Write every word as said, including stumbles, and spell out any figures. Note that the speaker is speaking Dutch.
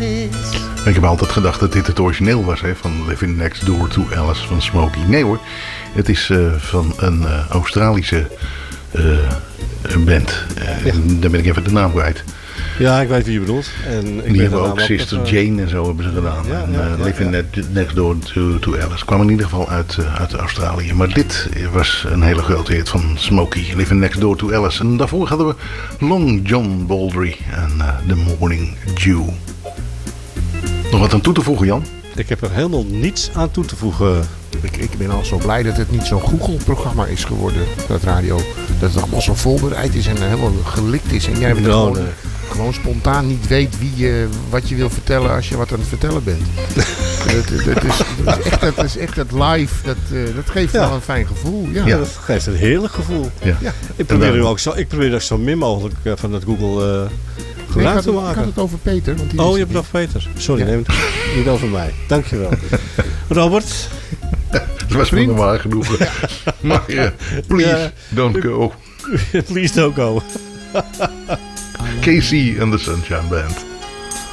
Ik heb altijd gedacht dat dit het origineel was, hè, van Living Next Door to Alice van Smokey. Nee hoor, het is uh, van een uh, Australische uh, band. Uh, ja. Daar ben ik even de naam kwijt. Ja, ik weet wie je bedoelt. En ik die hebben ook Sister dat, Jane en zo hebben ze gedaan. Ja, en, uh, ja, ja, Living ja. Next Door to, to Alice kwam in ieder geval uit, uh, uit Australië. Maar dit was een hele grote hit van Smokey. Living Next Door to Alice. En daarvoor hadden we Long John Baldry en uh, The Morning Dew. Nog wat aan toe te voegen, Jan? Ik heb er helemaal niets aan toe te voegen. Ik, ik ben al zo blij dat het niet zo'n Google-programma is geworden, dat radio. Dat het allemaal zo voorbereid is en helemaal gelikt is. En jij bent no, gewoon, nee. gewoon spontaan niet weet wie je, wat je wil vertellen als je wat aan het vertellen bent. dat, dat, is, dat, is echt, dat is echt het live. Dat, uh, dat geeft ja. wel een fijn gevoel. Ja, ja, dat geeft een heerlijk gevoel. Ja. Ja. Ik probeer dan, ook zo, ik probeer ook zo min mogelijk uh, van dat Google... Uh, Nee, ik, had het, ik had het over Peter. Want die oh, je hebt het over Peter. Sorry, ja. neem het niet over mij. Dankjewel. Robert? Dat was me normaal genoeg. Maar uh, please, ja. don't go. Please don't go. K C and the Sunshine Band.